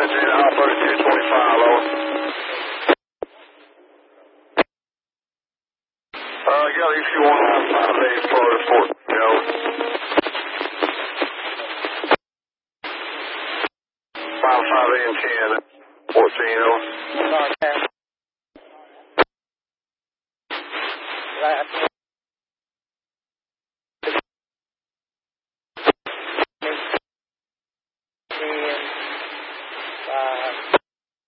Roger, Alpha 225, over. Got issue 195A for Fort Joe. 55A and 10, 14, over. That